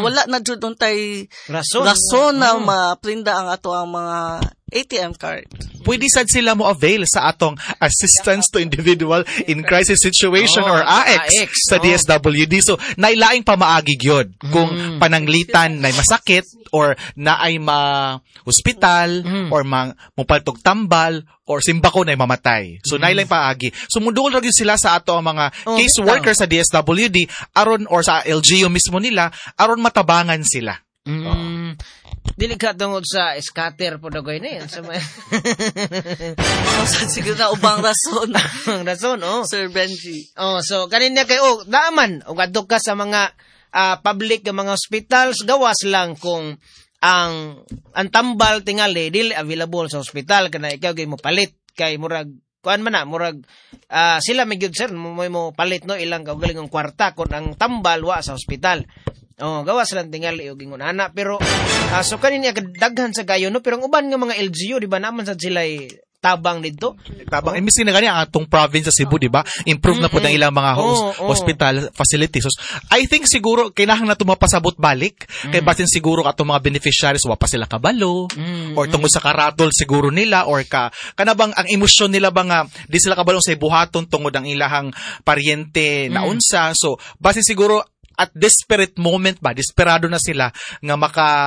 wala na jud untay Rason na maprinda ang ato ang mga ATM card. Pwede sad sila mo avail sa atong Assistance to Individual in Crisis Situation or AX sa DSWD. So, nailaing pamaagi gyud kung pananglitan na masakit or na ay ma-hospital or mupaltog tambal or simbako na mamatay. So, nailaing paagi. So, mudugol ra gyud sila sa ato ang mga case worker sa DSWD aron or sa LGU mismo nila aron matabangan sila. Dili ka tungod sa scatter po dagoy na yan. Siguro na ubang rason. Rason, Sir Benji. So, kanina kayo, daaman, ugadto ka sa mga public ng mga hospitals, gawas lang kung ang tambal tingali, dili available sa hospital, kana ikaw gay mo palit, kay murag, kuan man na, murag, sila may gyud sir, mo palit no, ilang kaugaling ang kwarta, kung ang tambal wa sa hospital. Gawas lang tingali og ingon ana pero so kanina daghan sa gayo no pero ang uban nga mga LGU di ba naman sad sila tabang dito. Tabang imbis na gani ang atong province sa Cebu di ba? Improve na pud ang ilang mga hospital facilities. So, I think siguro kinahanglan na tumapasabot balik kay basin siguro atong mga beneficiaries wa pa sila kabalo or tungod sa karatol siguro nila or kanabang ang emosyon nila ba nga di sila kabalong sa buhaton tungod ang ilahang paryente na unsa. So basin siguro at desperate moment ba, desperado na sila nga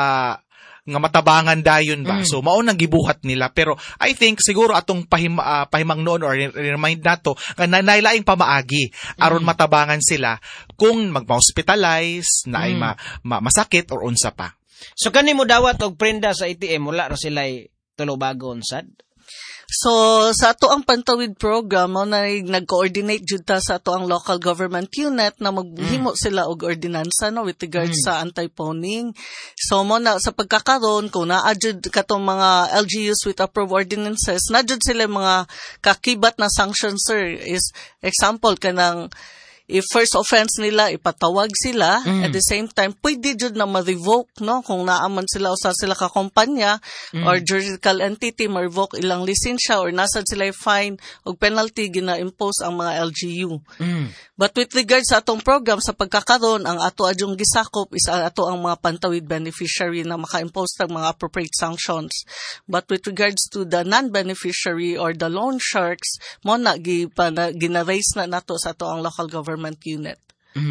nga matabangan dayon ba. So mao nang gibuhat nila pero I think siguro atong pahimang noon or remind nato nga nailaing pamaagi aron matabangan sila kung magma-hospitalize na ay masakit or unsa pa. So kanimo dawat og prenda sa ATM wala ra sila tulobagon sad. So, sa ato ang Pantawid program, nag-coordinate jud ta sa ato ang local government unit na maghimo sila og ordinansa no with regards sa anti-phoning. So, sa pagkakaroon, kung naa-jud katong mga LGUs with approved ordinances, na-jud sila mga kakibat na sanctions, sir. Is example, kanang if first offense nila, ipatawag sila. At the same time, pwede jud na ma-revoke, no? Kung naaman sila usa sila ka kompanya or juridical entity, ma-revoke ilang lisensya or nasad sila fine o penalty gina-impose ang mga LGU. But with regards sa atong program, sa pagkakaroon, ang ato adyong gisakop is ato ang mga Pantawid beneficiary na maka-impose ng mga appropriate sanctions. But with regards to the non-beneficiary or the loan sharks, mo gina-raise na nato sa ato ang local government unit.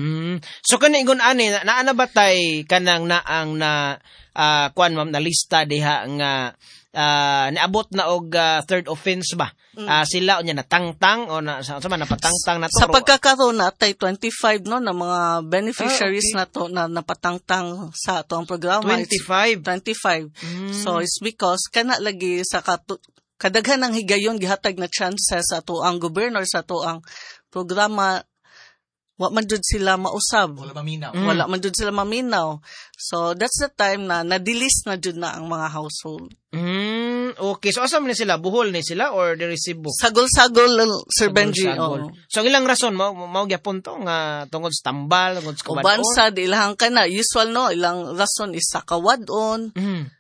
So kani ingon ani naa ba tay kanang naang na kuan ma'am na lista diha nga niabot na og third offense ba? Sila unya natangtang o na sa man napatangtang na to. Sa pagkakaroon na tay 25 no na mga beneficiaries na to na napatangtang sa ato ang programa. 25. So it's because kana lagi sa kadaghan ng higayon gihatag na chances sa ato ang governor sa ato ang programa. Wa man jud sila mausab. Wala man jud sila maminaw. So that's the time na na-delist na jud na ang mga household. Okay. So asa man sila? Buhol ni sila or di resibo? Sagol-sagol, Sir Benji. So ilang rason mao gyapon to nga tungod sa tambal, tungod sa kawadon. Uban sad ilahang kana usual no ilang rason is sa kawadon.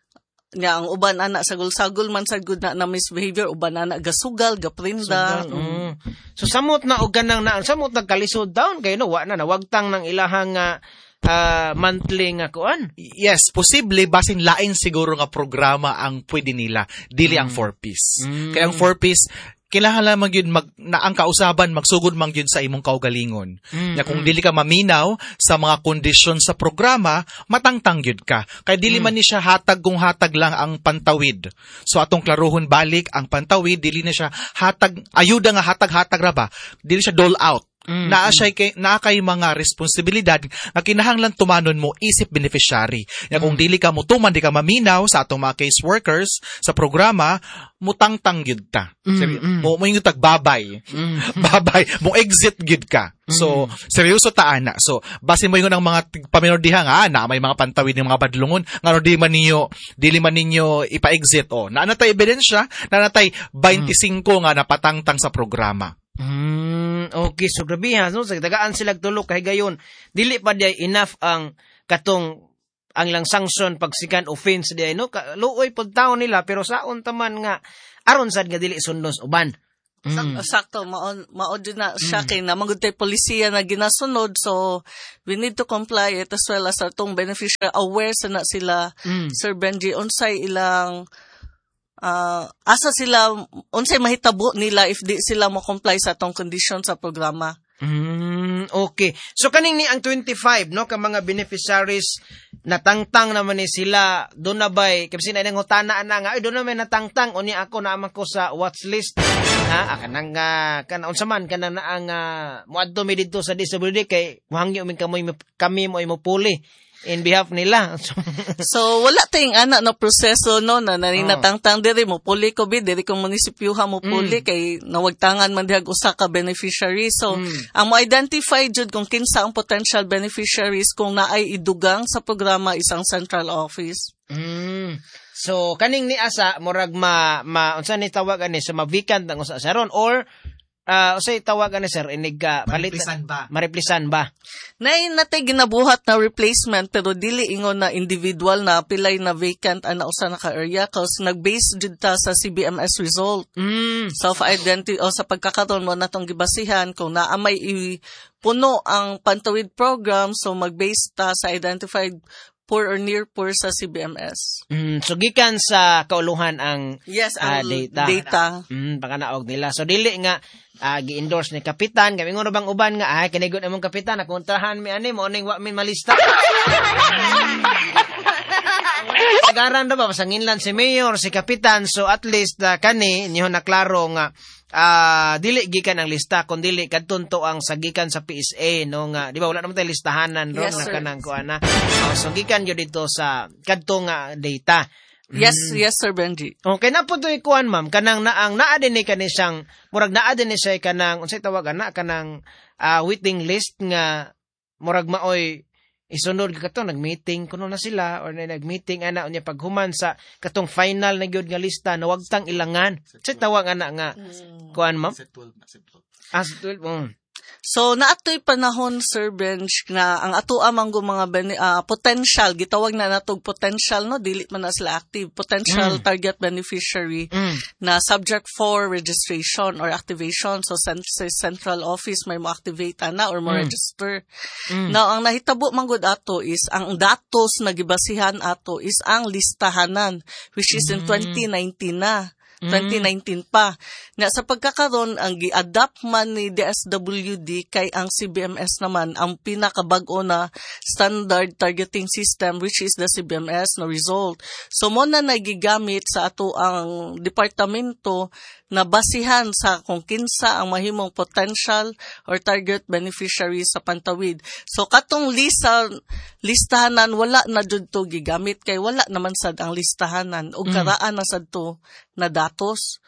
Nga ang uban anak sagol-sagol man sad gud na misbehavior, uban anak gasugal, gaprinda. So samot na og ganang samot nagkalisod down kay no wa na nawagtang ng ilahang monthly nga kuan. Yes, posible basin lain siguro nga programa ang pwede nila, dili ang 4-piece. Kaya ang 4-piece kailangan lamang yun na ang kausaban magsugod man yun sa imong kaugalingon. Kung dili ka maminaw sa mga kondisyon sa programa, matangtang yun ka. Kaya dili man ni siya hatag kung hatag lang ang Pantawid. So atong klaruhon balik ang Pantawid, dili na siya hatag, ayuda nga hatag-hatag ra ba? Dili siya dole out. Naa kay mga responsibilidad nga kinahanglan tumanon mo isip beneficiary. Kung dili ka mo tuman, di ka maminaw sa atong mga case workers sa programa, mutangtang gyud ta. Mo yung tagbabay. Babay, mo exit gyud ka. So, seryoso ta ana. So, base mo yung ang mga paminor diha nga na may mga Pantawid ng mga badlungon ngano dili man ninyo ipa-exit na natay ebidensya na natay 25 nga napatangtang sa programa. Okay, so grabe ha, no? Tagaan sila tulog kay gayon. Dili pa di enough ang katong ang lang sanction pag second offense di no? Luoy pod taon nila pero saon taman nga aron sad nga dili sundos uban. Sakto, maod yun na siya kay na magudtay polisiya na ginasunod, so we need to comply it as well as atong beneficiary aware sana sila, Sir Benji, unsay ilang asa sila, unsay mahitabo nila if di sila mo comply sa atong condition sa programa. Okay. So kaning ni ang 25 no ka mga beneficiaries natangtang naman ni sila do na bay kasi na nang utana ana nga do na may natangtang oni ako na ko sa watch list kanang kana unsa man kana na ang moadto mi didto sa disability kay muhangyo min kami mo puli in behalf nila. So wala tayong ana na proseso no na narinatangtang diri mo puli ko diri kong munisipyuha mo puli kay nawagtangan man dihag usa ka beneficiary. So ang mo identify jud kung kinsa ang potential beneficiaries kung naay idugang sa programa isang central office. So kaning ni asa murag unsa ni tawag ani sa ma-vacant ang usa saron or usay tawagan ni sir inig mariplisan ba natay ginabuhat na replacement pero dili ingon na individual na pilay na vacant ana usa na ka area cause nag-base jud ta sa CBMS result. Self-identity o sa pagkakaroon mo natong gibasihan kung naa may puno ang pantawid program, so mag-base ta sa identified poor or near poor sa CBMS. So gikan sa kauluhan ang data. Pakanaog nila. So dili nga gi-endorse ni kapitan, kami ngono bang uban nga kanigon among kapitan nakontrahan mi ani mo ning wa min malista. Agaran ba pasanginlan si mayor, si kapitan, so at least kani niho na klaro nga dili gikan ang lista kun dili kadtunto ang sagikan sa PSA no nga di ba wala naman tay listahanan ron na kanang kuana. So gikan yo dito sa kadto nga data. Yes, Sir Benji. Okay na po to'y kuan ma'am kanang naang naa din ni kani siyang murag naa din ni siya kanang unsay tawag ana kanang waiting list nga murag maoy isunod katong nag-meeting kuno na sila or nag-meeting ana unya paghuman sa katong final na gyud nga lista na wagtang ilangan. Unsay tawag ana nga kuan ma'am? Set 12. So naatoy panahon Sir Benj na ang ato amang mga potential gitawag na natog potential no dili man na sila active potential target beneficiary na subject for registration or activation. So sa central office may mo activate ana or mo register. Now ang nahitabo man gud ato is ang datos na gibasihan ato is ang listahanan which is in 2019 na. 2019 pa. Na sa pagkakaroon ang gi-adapt man ni DSWD kay ang CBMS naman ang pinakabag-o na standard targeting system which is the CBMS na result. So mo na nagigamit sa ato ang departamento na basihan sa kung kinsa ang mahimong potential or target beneficiary sa pantawid. So katong listahanan wala na jud to gigamit kay wala naman sad ang listahanan ug karaan na sad to na datos.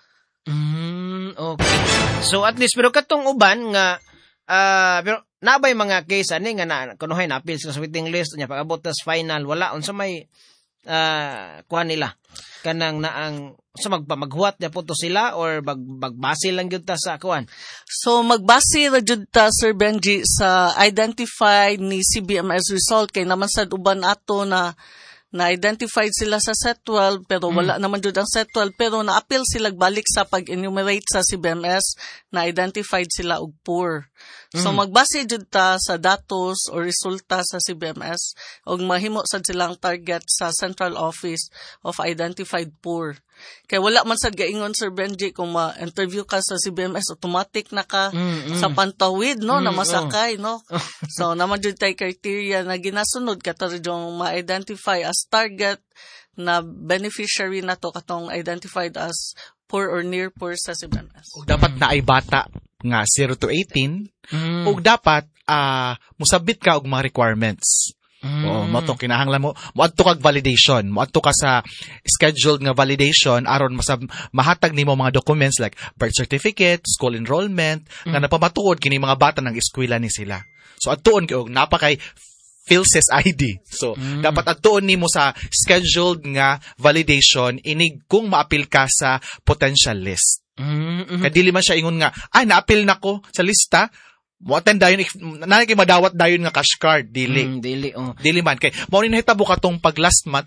Okay. So at least pero katong uban nga pero nabay mga case ani nga na kunohay na appeal sa waiting list nya pag-abot tas final wala unsa may kuha nila kanang naang sa maghuwat na po to sila or magbase lang yun ta sa kuan. So magbase ra jud ta Sir Benji sa identified ni CBMS result kay naman sad uban ato na identified sila sa set 12 pero wala naman jud ang set 12 pero na-appeal sila balik sa pag-enumerate sa CBMS na identified sila og poor. So magbase jud ta sa datos o resulta sa CBMS ug mahimo sad silang target sa central office of identified poor. Kay wala man sad gaingon Sir Benji kung ma-interview ka sa CBMS automatic na ka sa pantawid no na masakay no. So naman jud tay criteria na ginasunod katong ma-identify as target na beneficiary na to katong identified as poor or near poor sa CBMS. Dapat na ay bata nga 0 to 18 ug dapat musabit ka og mga requirements. Mo to kinahanglan mo moadto kag validation, moadto ka sa scheduled nga validation aron mahatag nimo mga documents like birth certificate, school enrollment nga napamatuod kini mga bata ng eskwela ni sila. So adtuon kay og napakay PhilSys ID. So, dapat adtuon nimo sa scheduled nga validation inig kung ma-appeal ka sa potential list. Kaya dili man siya ingon nga, naapil na ko sa lista, mo attend dayon nanay kay madawat dayon nga cash card dili. Dili oh. Dili man kay mao ni nahitabo katong pag last month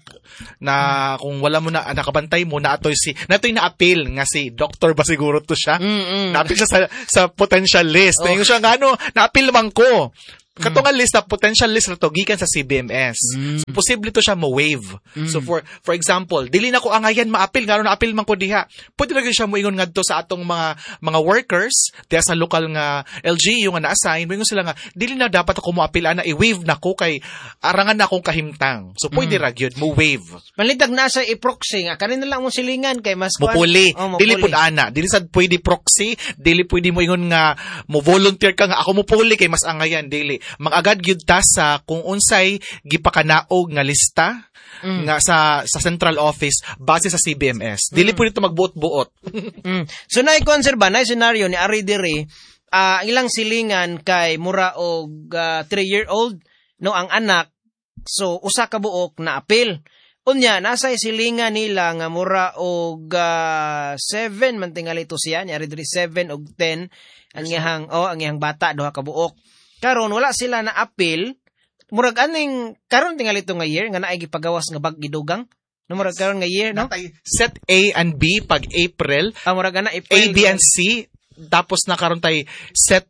na kung wala mo na nakabantay mo na atoy na appeal nga si doctor ba siguro to siya. Na-appeal siya sa potential list. Ingon siya ngano na-appeal man ko. Kato nga list na potential list na to gikan sa CBMS. So, posible to siya mo-waive. So for example, dili na ko angayan ma-appeal ngano na-appeal man ko diha. Pwede na siya moingon ngadto sa atong mga workers diha sa local nga LGU nga na-assign, moingon sila nga dili na dapat ako mo-appeal ana i-waive na ko kay arangan na akong kahimtang. So pwede ra gyud mo-waive. Manlitag na sa i-proxy nga kanin na lang mo silingan kay mas mupuli. Dili pud ana, dili sad pwede proxy, dili pwede moingon nga mo volunteer ka nga ako mupuli kay mas angayan dili. Mag-agad gyud ta sa kung unsay gipakanaog nga lista nga sa central office base sa CBMS. Dili po dito magbuot-buot. So nay konserba nay scenario ni Ari diri ang ilang silingan kay mura og 3-year-old no ang anak so usa ka buok na apil. Unya nasa silingan nila nga mura og 7 man tingali to siya ni Ari diri 7 og 10 ang iyang bata duha ka buok. Karon wala sila na appeal. Murag aning karon tingali to nga year nga naay gipagawas nga bag gidugang. No murag karon nga year no. Set A and B pag April. Murag ana April. A, B and C tapos na karon tay set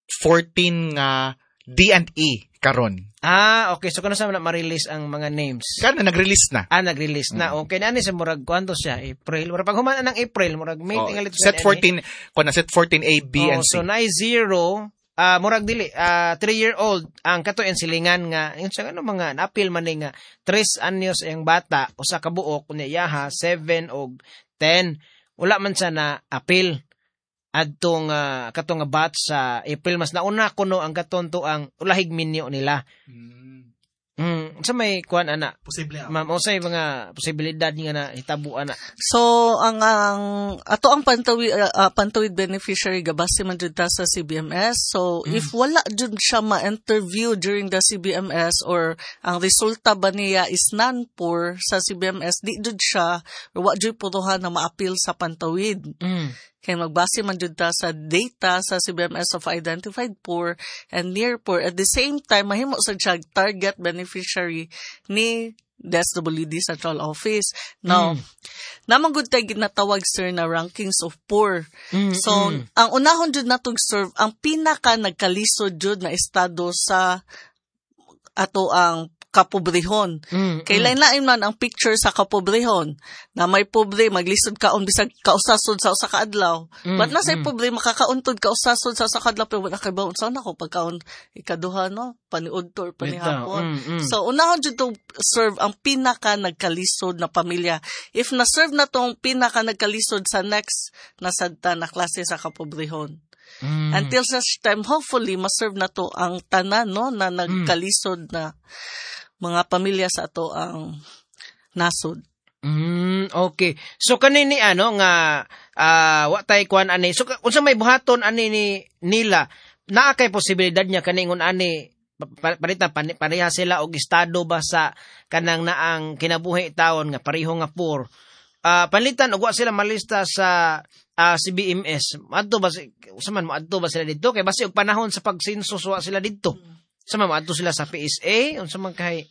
14 nga D and E karon. Okay. So kano sa na ma-release ang mga names? Kana nag-release na. Nag-release na. Okay, na sa murag kuanto siya April. Murag pag humana ng April, murag May tingali to set 14 kuna set 14 A, B and C. So na 0 murag dili 3-year-old ang kato en silingan nga yun sa ano mga na-appeal man nga 3 anyos ang bata usa ka buok kunya yaha 7 og 10 wala man sa na appeal adtong katong nga batch sa April mas nauna kuno ang katonto ang ulahig minyo nila. Sa may kuan ana posible ma'am o say mga posibilidad nga na hitabo ana. So ang ato ang pantawid beneficiary gabasi man jud ta sa CBMS. So if wala jud siya ma-interview during the CBMS or ang resulta ba niya is non-poor sa CBMS, di jud siya or wa jud putuhan na ma-appeal sa pantawid. Kaya magbase man jud ta sa data sa CBMS of identified poor and near poor. At the same time, mahimo sa siya target beneficiary ni DSWD Central Office. Now, namang good tayo ginatawag, sir, na rankings of poor. So, ang unahon jud natong serve, ang pinaka nagkalisod jud na estado sa ato ang kapobrehon. Kay lain-lain man ang picture sa kapobrehon na may pobre maglisod kaon bisag kausasod sa usa ka adlaw. But na say pobre makakauntod kausasod sa usa ka adlaw pero wala kay baon sa nako pagkaon ikaduha no paniudto or panihapon. So unahon jud to serve ang pinaka nagkalisod na pamilya. If na serve na tong pinaka nagkalisod sa next na sadta na klase sa kapobrehon. Until such time hopefully ma-serve na to ang tanan no na nagkalisod na mga pamilya sa ato ang nasod. Okay. So kanini ano nga wa tay kuan ani. So unsa may buhaton ani nila naa kay posibilidad niya kaningon ani pareha sila og estado ba sa kanang naang kinabuhi taon nga pareho nga poor. Palitan og wa sila malista sa CBMS. Adto ba sila dito kay basi og panahon sa pagsensus wa sila dito. Sama mo adto sila sa PSA unsa man kay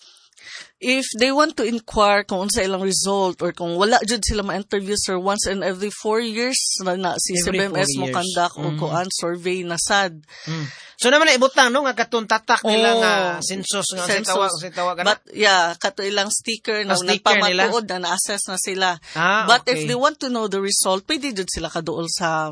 if they want to inquire kung unsa ilang result or kung wala jud sila ma-interview sir once in every 4 years na si CBMS mo conduct o kuan survey na sad. So naman na ibutang no nga katong tatak nila nga census nga sa tawag But yeah, kato ilang sticker na nagpamatuod na na-assess na sila. But if they want to know the result, pwede jud sila kaduol sa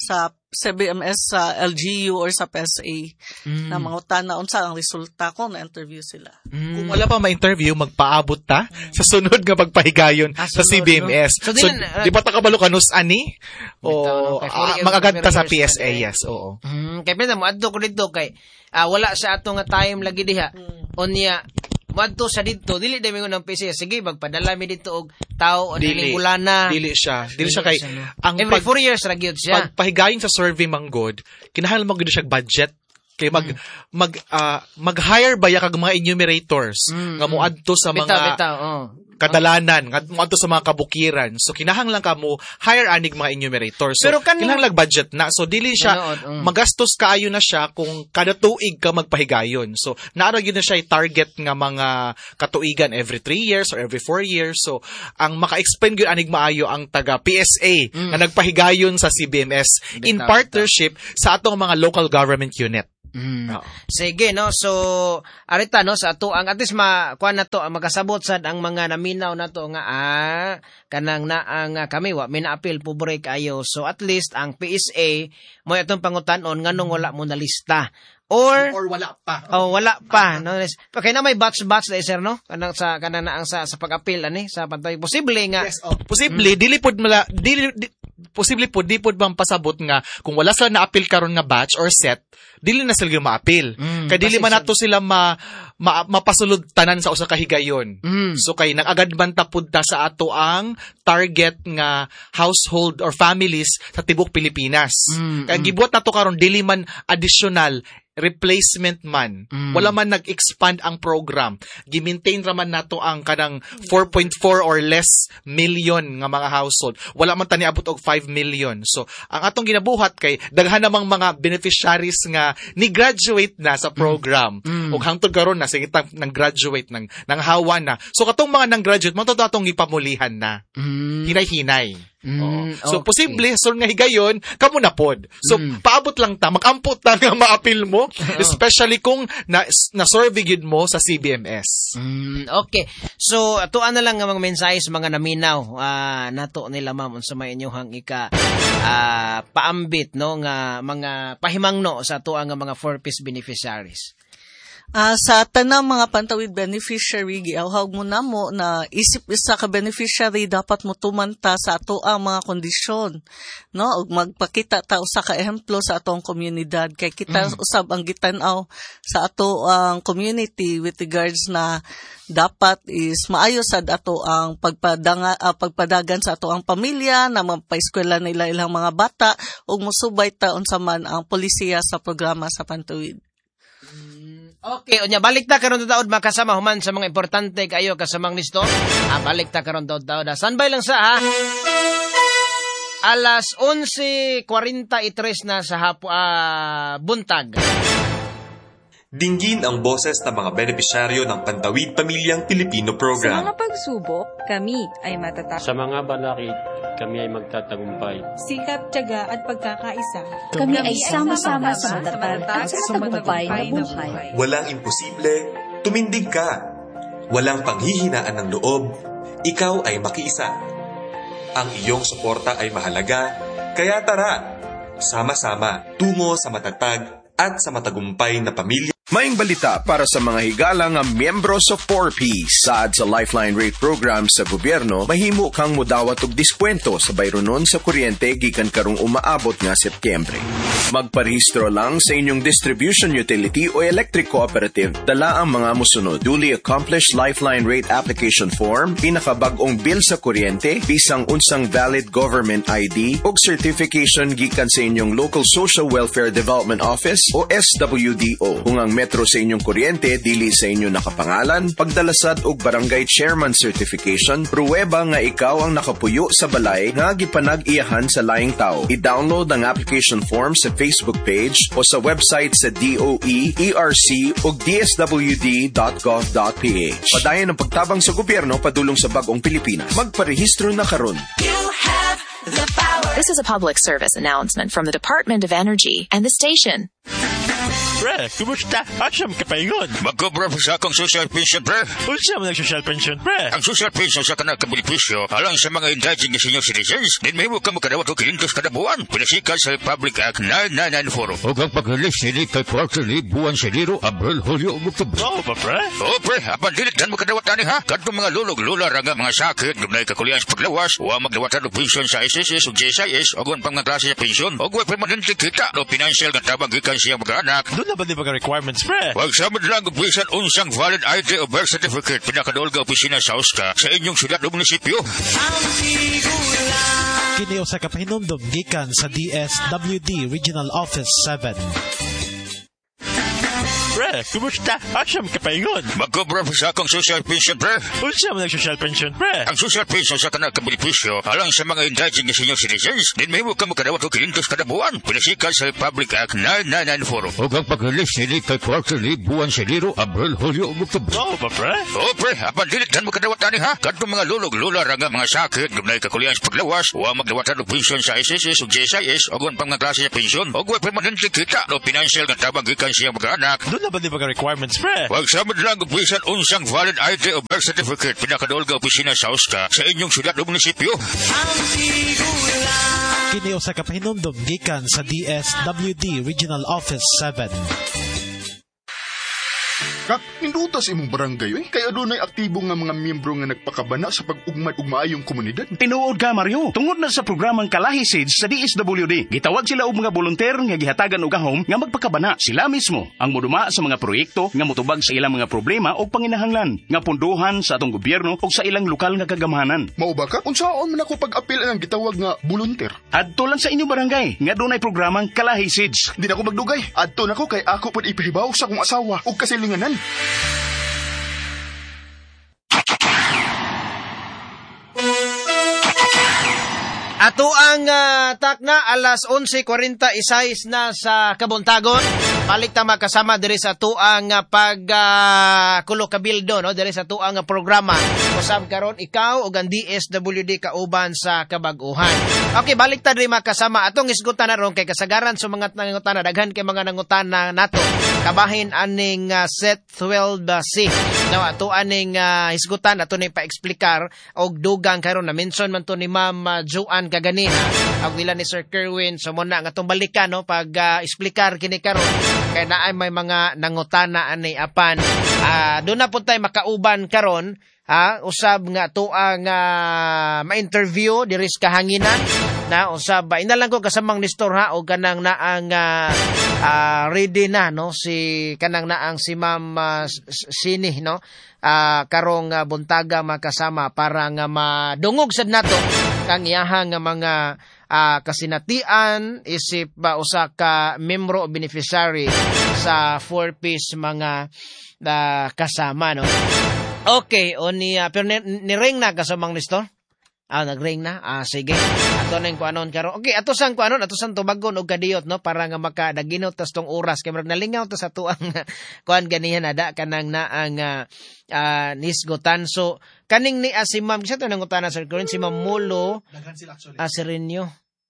CBMS sa LGU or sa PSA na mangutana unsa ang resulta kung na-interview sila. Kung wala pa ma-interview, magpaabot ta sa sunod nga pagpahigayon sa CBMS. No? So di ba ta kabalo kanus ani? O magagad ta sa PSA, yes, oo. Kay pwede mo adto ko dito kay wala sa ato nga time lagi diha. Onya wadto sa dito dili dami ng PSA sige magpadala mi dito og tao o dili bulana dili siya kay ang every 4 years ra gyud siya pagpahigayon sa survey manggod kinahanglan mo gyud siya budget kay mag-hire ba ya kag mga enumerators nga moadto sa mga kadalanan ngadto sa mga kabukiran. So kinahanglan ka mo hire anig mga enumerator. So Pero kinahanglan budget na. So dili siya magastos kaayo na siya kung kada tuig ka magpahigayon. So naara gyud na siya target nga mga katuigan every 3 years or every 4 years. So ang maka-explain gyud anig maayo ang taga PSA na nagpahigayon sa CBMS in partnership sa atong mga local government unit. Sige, no? So, arita, no? Sa ato, ang atis kuan na to, makasabot sad ang mga naminaw na to nga, kanang na ang kami, mina-appeal po break ayo. So, at least, ang PSA, mo itong pangutanon, nga nung wala mo na lista. Or wala pa. Wala pa, no? Kaya na may batch na sir, no? Kanang sa pag-appeal ani, sa pantay posible nga. Yes, posible di pod bang pasabot nga kung wala sila na-appeal karon nga batch or set, dili na sila ma-appeal. Kaya dili man nato sila mapasulod tanan sa usa ka higayon. So kay nag-agad man tapod ta sa ato ang target nga household or families sa tibok Pilipinas. Kaya gibuhat nato karon dili man additional replacement man. Wala man nag-expand ang program. Gi-maintain raman nato ang kanang 4.4 or less million nga mga household. Wala man tani abot og 5 million. So, ang atong ginabuhat kay daghan namang mga beneficiaries nga ni graduate na sa program. Ug hangtod karon na sige nang graduate nang hawa na. So katong mga nang graduate mo to atong ipamulihan na. Hinay-hinay. So, posible, so nga higayon, kamo na pod. So, paabot lang ta, mag-ampot ta nga ma-appeal mo, especially kung na-survey yun mo sa CBMS. Okay. So, tuan na lang nga mga mensahe sa mga naminaw, nato nila ma'am, sa may inyong paambit, no, nga mga pahimangno sa tuang nga mga 4Ps beneficiaries. Sa tanang mga pantawid beneficiary, giawhag mo na mo na isip isa ka beneficiary dapat mo tumanta sa ato ang mga kondisyon, no? Ug magpakita ta usa ka ehemplo sa atong komunidad kay kita usab ang gitan-aw sa ato ang community with regards na dapat is maayo sad ato ang pagpadagan sa ato ang pamilya na mapaeskwela nila ilang mga bata ug mosubay ta unsa man ang polisiya sa programa sa pantawid. Okay, unya balik ta karon taud makasama human sa mga importante kayo kasamang listo. Balik ta karon taud. Standby lang sa alas 11:43 na sa buntag. Dinggin ang boses ng mga benepisyaryo ng Pantawid Pamilyang Pilipino Program. Sa mga pagsubok, kami ay matatapos. Sa mga balakid, kami ay magtatagumpay. Sikap, tiyaga at pagkakaisa. Kami ay sama-sama sa matatag at sa matagumpay na buhay. Walang imposible, tumindig ka. Walang panghihinaan ng loob, ikaw ay makiisa. Ang iyong suporta ay mahalaga, kaya tara, sama-sama tungo sa matatag at sa matagumpay na pamilya. Maing balita para sa mga higala nga miyembro sa 4Ps. Saad sa Lifeline Rate Program sa gobyerno, mahimo kang mudawat og diskwento sa bayronon sa kuryente gikan karong umaabot nga Setyembre. Magparehistro lang sa inyong distribution utility o electric cooperative. Dala ang mga musunod: duly accomplished Lifeline Rate application form, pinakabag-ong bill sa kuryente, bisang unsang valid government ID ug certification gikan sa inyong local social welfare development office o SWDO. Kung ang metro sa inyong kuryente dili sa inyo nakapangalan, pagdalasad og barangay chairman certification, pruweba nga ikaw ang nakapuyo sa balay nga gipanag-iyahan sa laing tao. I-download ang application form sa Facebook page o sa website sa DOE, ERC ug dswd.gov.ph. Padayon ang pagtabang sa gobyerno padulong sa bagong Pilipinas. Magparehistro na karon. This is a public service announcement from the Department of Energy and the station. Pre, kumusta? Asam ka pa yun? Magkobra po sa akong social pension, pre. Unsa mo nag-social pension, pre? Ang social pension sa kanang kabenepisyo alang sa mga indigent na senior citizens. Din may mo ka makadawat o kilintos kada buwan. Pinasikat sa Republic Act 9994. O kang pag-release nili kay quarterly buwan sa liro, Abril, Hulyo, ug Oktubre. Oo ba, pre? Oo, pre. Apan dilit dan makadawat tani, ha? Kadtong mga lulog-lula nga mga sakit, gabnay kakulian sa paglawas, wa magdawatan og pension sa SSS ug GSIS, o pang mga klase sa pension, o way permanente kita no financial nga tabang gikan siya mag-anak. Doon na ba di ba requirements, pre? Wag samad lang og bisan unsang valid ID o birth certificate pinakadool ga opisina sa OSCA sa inyong syudad o munisipyo. Kini usa ka pahinumdom gikan sa DSWD Regional Office 7. pre. Kumusta? Asam ka pa ingon? Magkobra pa sa akong social pension, pre. Unsa man ang social pension, pre? Ang social pension sa kanang kabenepisyo alang sa mga indigent nga senior citizens. Din mahimo ka makadawat og 500 kada buwan. Pinasikat sa Republic Act 9994. O ang pag-release nili kay quarterly buwan sa liro, Abril, Hulyo, ug Oktubre. Oo ba, pre? Oo, pre. Apan dilit dan makadawat ani ha. Kadtong mga lulog-lula ra nga mga sakit, gabnay kakulian sa paglawas, wa magdawatan og pensyon sa SSS ug GSIS, ug pang mga klase sa pensyon, ug wa permanente kita no financial nga tabang gikan siya mag-anak. Doon na ba di ba requirements, pre? Wag samad lang og bisan unsang valid ID o birth certificate pinakaduol nga opisina sa USCA sa inyong syudad o munisipyo. Kini usa ka pahinumdom gikan sa DSWD Regional Office 7. Kak, ninduta sa imong barangay, kaya doon ay aktibo nga mga miyembro nga nagpakabana sa pag-ugmad ug maayong komunidad. Tinuod ka, Mario. Tungod na sa programang Kalahi Seeds sa DSWD, gitawag sila og mga volunteer nga gihatagan og gahom nga magpakabana. Sila mismo ang moduma sa mga proyekto nga motubag sa ilang mga problema o panginahanglan nga punduhan sa atong gobyerno o sa ilang lokal nga kagamahanan. Mao ba ka? Unsaon man ako pag-apil ang gitawag nga volunteer? Adto lang sa inyong barangay nga doon ay programang Kalahi Seeds. Di na ako magdugay. Adto na ko kay ako pud ipahibaw sa akong asawa ug kasilinganan. Ato ang takna alas 11:46 na sa Kabuntagon. Balik ta makasama diri sa ato ang pagkulo kabildo no diri sa ato ang programa. Usab karon ikaw ug ang DSWD kauban sa kabag-uhan. Okay, balik ta diri makasama atong isgutan naron kay kasagaran sa mga nangutana daghan kay mga nangutana nato. Kabahin aning set 12C. No, ato aning isgutan ato ni pa-explicar og dugang karon na mention man to ni Ma'am Joanne kaganiha ang nila ni Sir Kerwin so muna nga itong balikan no pag explicar kini karon kay naay may mga nangutana ani apan doon na po tayo makauban karon usab nga to ang ma-interview diri sa kahanginan na usab inalang ko kasamang Nestor ha o kanang naang ready na no si kanang naang si Ma'am Sini no karong buntaga makasama para nga madungog sad nato kang iyahang nga mga kasinatian isip usa ka membro o beneficiary sa 4-piece mga kasama no. Okay, pero ni-ring na kasamang Nestor? Nag-ring na? Sige. Ato na yung kuanon karon. Okay, ato sang kuanon, ato sang tubagon o kadiyot, no? Para nga makadaginot tas tong oras. Kaya nalingaw to sa tuang kuan ganihan ada kanang naang nisgotan. So, kaning ni si Ma'am, kasi ito nangutana Sir Corin, si Ma'am Mulo. Daghan sila actually. Si Renyo.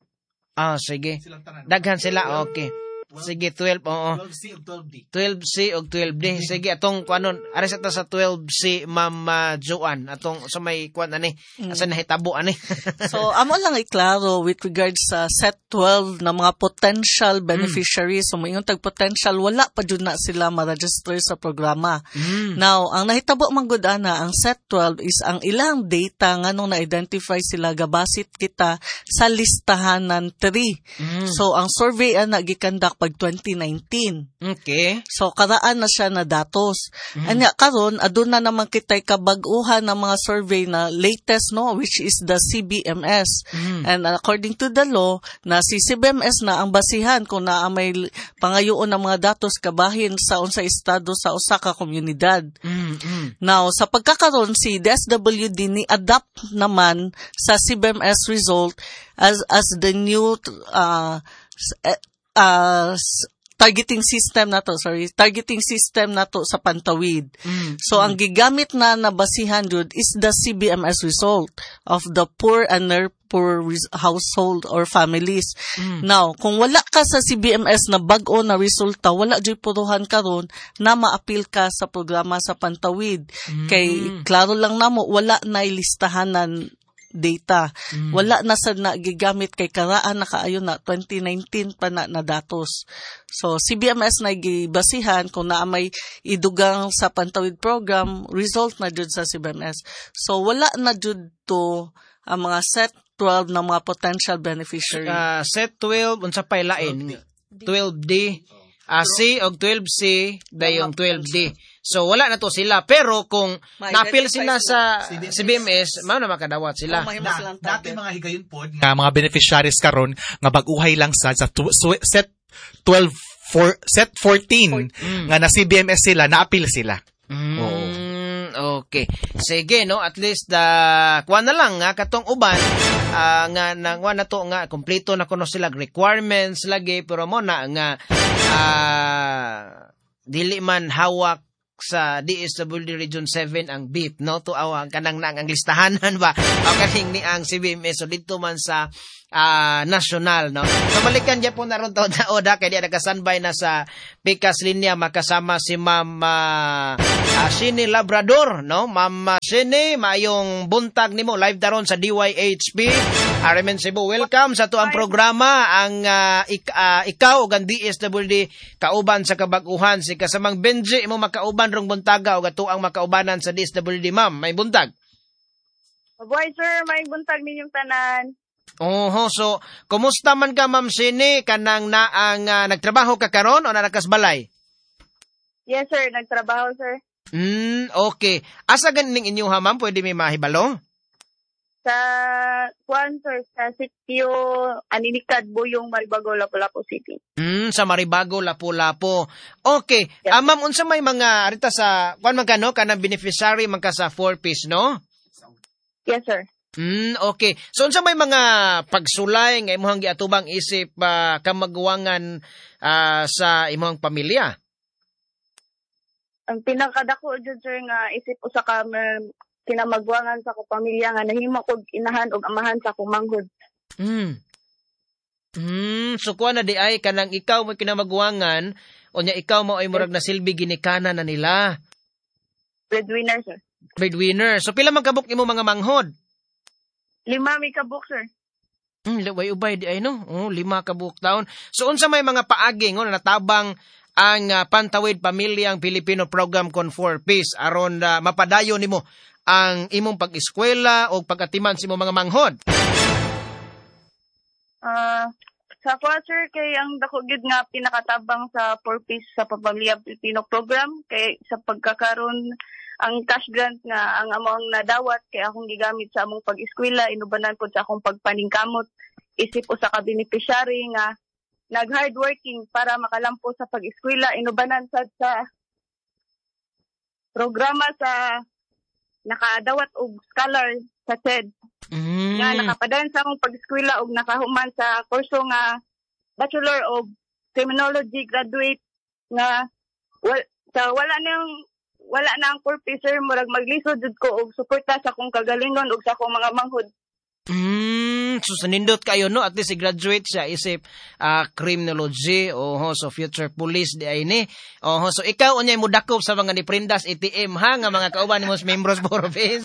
Sige. Daghan sila, okay. Sige, 12, oo. 12C o 12D. 12C o 12D. Sige, atong kuanon, ares ata sa 12C, Ma'am Joanne. Atong, sa may kuan, asa nahitabo, So, amo lang iklaro with regards sa set 12 na mga potential beneficiaries. So, mayroong tag-potential, wala pa dyan na sila ma-register sa programa. Now, ang nahitabo manggudana, ang set 12 is ang ilang data nga nung na-identify sila, gabasit kita sa listahan ng 3. So, ang survey na gikandak pag 2019. Okay. So, karaan na siya na datos. Anya, karon adun na naman kita'y kabag-uhan ng mga survey na latest, no, which is the CBMS. And according to the law, na si CBMS na ang basihan kung na may pangayoon ng mga datos kabahin sa unsay estado sa usa ka komunidad. Now, sa pagkakaroon, si DSWD ni-adapt naman sa CBMS result as the new targeting system na to sa Pantawid. So, ang gigamit na nabasihan jud is the CBMS result of the poor and poor household or families. Now, kung wala ka sa CBMS na bag-o na resulta, wala jud puruhan karon na ma-appeal ka sa programa sa Pantawid. Kay klaro lang namo wala na ilistahanan data. Wala na sad na gigamit kay karaan na kaayo na 2019 pa na datos. So CBMS na gibasihan kung naa may idugang sa Pantawid program, result na jud sa CBMS. So wala na jud to ang mga set 12 na mga potential beneficiary. Set 12 unsa pay lain? 12D. C og 12C dayong 12D. So, wala na to sila. Pero, kung na-appeal sila sa CBMS, mao na makadawat sila. Dati mga higayon po, nga mga beneficiaries karon nga bag-uhay lang sa set 12 set 14 nga na CBMS sila, na-appeal sila. Okay. Sige, no? At least, kuha na lang nga, katong uban, nga na to nga, kompleto na kuno sila requirements lagi, pero mo na nga, dili man hawak sa DSWD Region 7 ang BIP, no? To ang kanang ang listahanan ba? O kaning ni ang CBMS, so dito man sa national, no? So balikan diya po na ron to na Oda, kaya diya nakasanbay na sa Pikas Linya, makasama si Ma'am Shini Labrador, no? Ma'am Shini, maayong buntag nimo, live daron sa DYHP. Arimen Cebu, welcome sa tuang programa. Ang ikaw ug ang DSWD kauban sa kabaguhan, si kasamang Benji imo makauban rong buntaga ug ato ang makaubanan sa DSWD, ma'am. May buntag. Mabuhay sir, may buntag ninyong tanan. So, kumusta man ka, Ma'am Shini? Kanang ang nagtrabaho ka karon o nakasbalay? Yes, sir. Nagtrabaho, sir. Okay. Asa ganing inyo, ha, ma'am? Pwede may mahibalo? Sa, sir, sa sitio Aninikad, Buyong, Maribago, Lapu-Lapu City. Sa Maribago, Lapu-Lapu. Okay. Yes. Ma'am, unsa may mga, arita sa, kanang beneficiary man ka sa 4-piece, no? Yes, sir. Okay. So, unsa may mga pagsulay nga imuhang giatubang isip kamagwangan sa imuhang pamilya? Ang pinakadako dyan, sir, nga isip usa ka kinamagwangan sa ko pamilya nga nahimo kog inahan ug amahan sa akong manghod. So, kuha na di ay kanang ikaw mo kinamagwangan o nya ikaw mo ay murag na silbi ginikanan na nila. Breadwinner, sir. Breadwinner. So, pila man kabuk imo mga manghod? 5 may kabuk, sir. Way ubay di ay, no? 5 kabuk taon. So, unsa may mga paaging na natabang ang Pantawid Pamilyang Pilipino Program con 4-piece aron mapadayon nimo ang imong pag-eskwela o pag-atiman sa imong mga manghod? Sa ko, sir, kay ang dako gyud nga pinakatabang sa 4-piece sa Pamilyang Pilipino Program kay sa pagkakaroon ang cash grant nga ang among nadawat kay akong gigamit sa among pag-eskwela, inubanan po sa akong pagpaningkamot, isip usa ka beneficiary nga nag-hardworking para makalampo sa pag-eskwela, inubanan sa programa sa nakadawat og scholar sa TED. Nga nakapadayon sa akong pag-eskwela og nakahuman sa kurso nga Bachelor of Criminology graduate nga wala na ang 4-piece, sir, murag maglisod jud ko og suporta sa akong kagalingon ug sa akong mga manghod. So sanindot kayo, no? At least i-graduate siya isip criminology so future police di ay ni. So ikaw unyay mo dakop sa mga niprindas ATM, ha, nga mga kauban nimos members for office.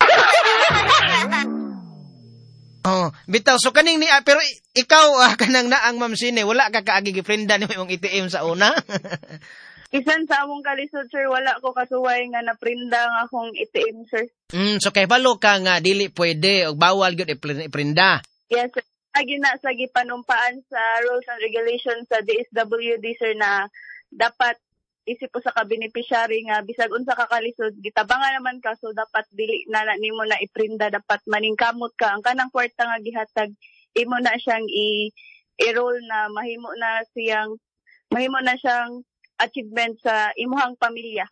Bitaw, so kaning ni pero ikaw kanang naang Ma'am Shini, wala ka kaagi giprinda nimo imong ATM sa una? Isan sa among kalisod, sir, wala ko kasuway nga naprinda nga akong ATM, sir. So kay balo ka nga dili pwede o bawal gyud iprinda. Yes, sir. Lagi na sa gipanumpaan sa rules and regulations sa DSWD, sir, na dapat isip po sa ka-beneficiary nga bisag unsa ka kalisod, gitabangan naman ka, so dapat dili na nimo na iprinda, dapat maningkamot ka. Ang kanang kwarta nga gihatag, imo na siyang i-roll na mahimo na siyang achievement sa imuhang pamilya.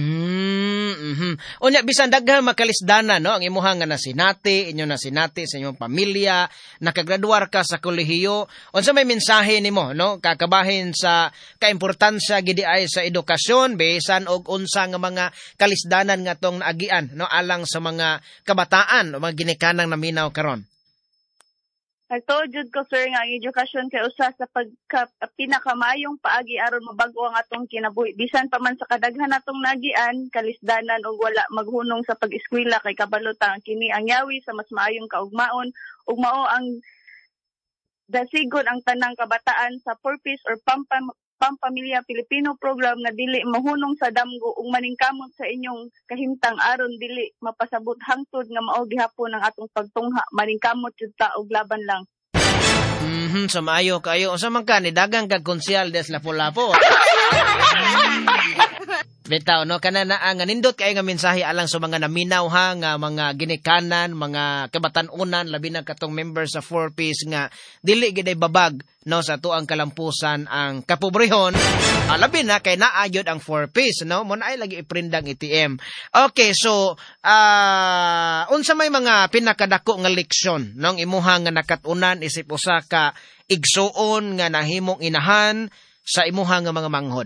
Unya bisan daghang makalisdanan, no, ang imuhang nga nasinati, inyo nasinati sa inyong pamilya, nakagraduar ka sa kolehiyo, unsa may mensahe nimo, no, kakabahin sa kaimportansya gidi ay sa edukasyon bisan og unsa nga mga kalisdanan nga tong naagian, no, alang sa mga kabataan o mga ginikanan naminaw karon? Nagtuod jud ko, sir, nga ang edukasyon kay usa sa pinakamayong paagi aron mabago ang atong kinabuhi. Bisan pa man sa kadaghan natong nagian, kalisdanan o wala maghunong sa pag-eskwela kay kabalota kini ang yawi sa mas maayong kaugmaon ug mao ang dasigon ang tanang kabataan sa 4-piece or Pampamilya Pilipino Program nga dili mahunong sa damgo ug maningkamot sa inyong kahimtang aron dili mapasabot hangtod nga mao gihapon ang atong pagtungha, maningkamot jud ta og laban lang. So maayo kayo unsa man ka ni dagang kag konsyal des Lapu-Lapu. Bitaw, no? Kana na ang nindot kayo nga mensahe alang sa mga naminaw ha, nga mga ginikanan, mga kabatanunan, labi na katong members sa 4Ps nga dili giday babag, no, sa tuang kalampusan ang kapobrehon. Labi na kay naayod ang 4Ps, no? Mo na ay lagi iprindang ATM. Okay, so unsa may mga pinakadako nga leksyon nang imuha nga nakatunan isip usa ka igsuon nga nahimong inahan sa imuha nga mga manghod?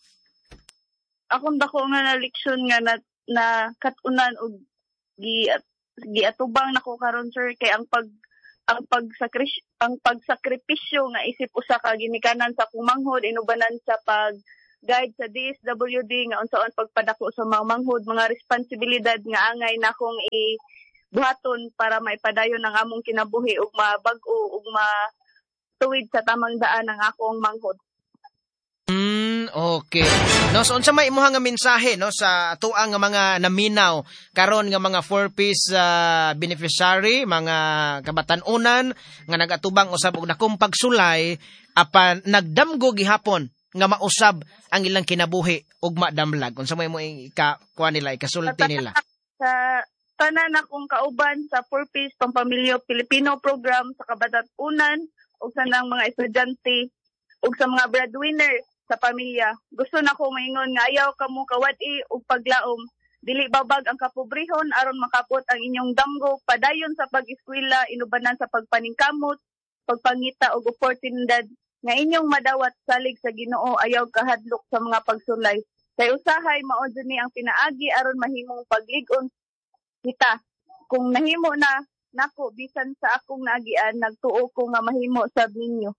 Akong dako nga na leksyon nga na katunan og giatubang nako karon sir kay ang pagsakripisyo nga isip usa ka ginikanan sa kumanghod inubanan sa pag-guide sa DSWD nga unsaon pagpadako sa mga manghod, mga responsibilidad nga angay nakong buhaton para maipadayon ang among kinabuhi ug mabag-o ug matuwid sa tamang daan ang akong manghod. Okay. No, so unsa may imuha nga mensahe no sa atuang nga mga naminaw karon nga mga 4Ps beneficiary, mga kabatanunan nga nagatubang usab og dakong pagsulay apan nagdamgo gihapon nga mausab ang ilang kinabuhi ug madamlag. Unsa may mo kuha nila ikasulti nila? Sa tanan akong kauban sa 4Ps Pampamilya Pilipino program sa kabatanunan ug sa nang mga estudyante ug sa mga breadwinner sa pamilya. Gusto na ko maingon nga ayaw kamo kawad-i ug paglaom. Dili babag ang kapobrehon aron makapot ang inyong damgo padayon sa pag-eskwela inubanan sa pagpaningkamot, pagpangita og oportunidad nga inyong madawat salig sa Ginoo ayaw kahadlok sa mga pagsulay. Kay usahay mao ni ang pinaagi aron mahimong paglig-on kita. Kung nahimo na nako bisan sa akong naagian nagtuo ko nga mahimo sab ninyo.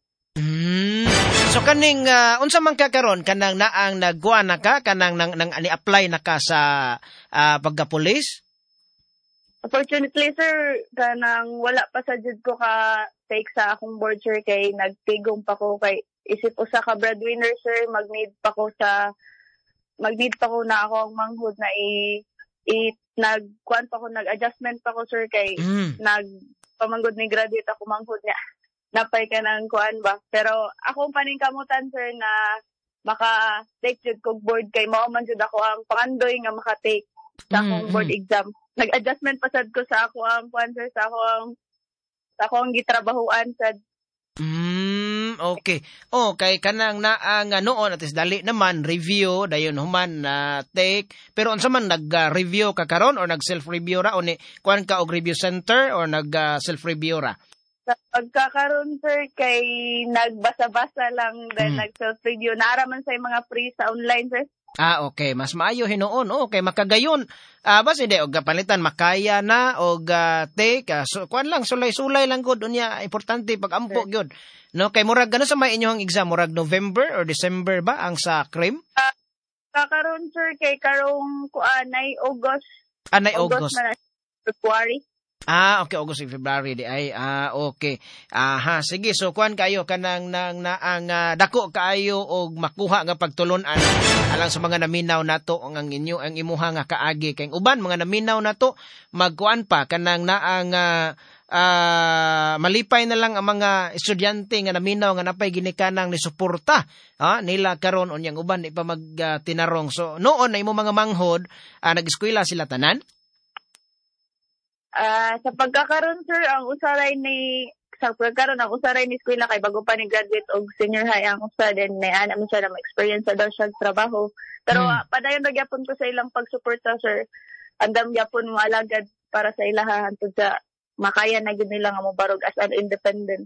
So kaning unsa man ka karon kanang naang nagkuha na ka kanang nang ni-apply na ka sa pagka-police? Unfortunately sir, kanang wala pa sa jud ko ka take sa akong board sir kay nagtigom pa ko kay isip usa ka breadwinner sir, mag-need pa ko na ako ang manghod na nag-adjustment pa ko sir kay nagpamanggod ni graduate ako manghod niya. Napay ka ng kuan ba. Pero akong paningkamutan sir na maka-take jud kog board kay mao man jud ako ang pangandoy nga maka-take sa akong board exam. Nag-adjustment pa sad ko sa ako ang kuan sir sa akong gitrabahuan sad. Okay. Okay, kanang naang noon atis dali naman review dayon human na take. Pero unsa man nag-review ka karon or nag-self-review ra o ni kuan ka og review center or nag-self-review ra? Sa pagkakaroon sir kay nagbasa-basa lang then nag-self-review. Naaraman sa mga free sa online sir. Okay. Mas maayo hinuon. Okay, makagayon. Bas hindi, og palitan, makaya na, og take. So, kuan lang, sulay-sulay lang gud unya. Importante, pag-ampo gyud. No, kay murag, gano'n sa may inyong exam? Murag November or December ba ang sa CRIM? Kakaroon sir kay karong nay August. Nay August. Na February. Okay, August and February di ay. Okay. Sige, so kuan kayo kanang ang dako kaayo og makuha nga pagtulon-an alang sa mga naminaw nato ang imuha nga kaagi kay uban mga naminaw nato magkuan pa kanang naang malipay na lang ang mga estudyante nga naminaw nga napay ginikanang ni suporta nila karon unyang uban di pa magtinarong. So noon na imo mga manghod nag-eskwela sila tanan? Sa pagkakaroon sir ang usaray ni eskwela kay bago pa ni graduate og senior high ang usa then ana mo siya na experience sa daw siya trabaho pero padayon ra gyapon ko sa ilang pagsuporta sir andam gyapon mo alagad para sa ilaha hantud sa makaya na gyud nila nga mobarog as an independent.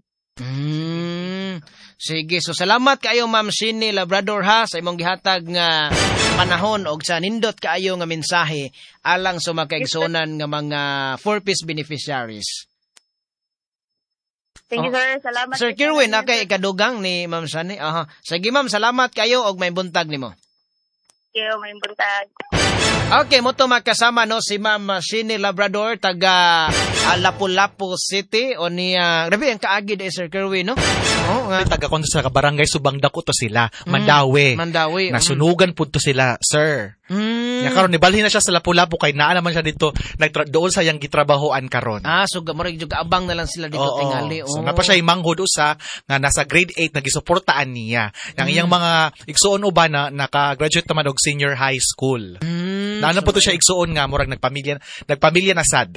Sige, so salamat kaayo Ma'am Shini Labrador ha sa imong gihatag nga panahon og sa nindot kaayo nga mensahe alang sa makaigsunan nga mga 4Ps beneficiaries. Thank you sir, salamat. Sir Kirwin, kay ikadugang ni Ma'am Shani. Sige ma'am, salamat kayo og may buntag nimo. Thank you, may buntag. Okay, mo to magkasama no si Ma'am Shini Labrador taga Lapu-Lapu City o niya grabe ang kaagi de Sir Kerwin no. no? Nga taga kon sa barangay Subang Dako to sila, Mandawi. Nasunugan pud to sila, sir. Ya karon nibalhin na siya sa Lapu-Lapu kay naa naman siya dito doon sa yang gitrabahoan karon. So gamay jud abang na lang sila dito tingali. So napa siya imanghod usa nga nasa grade 8 nagisuportaan niya. Yang iyang mga igsuon uban na naka-graduate naman og senior high school. Naana po to siya igsuon nga murag nagpamilya na sad.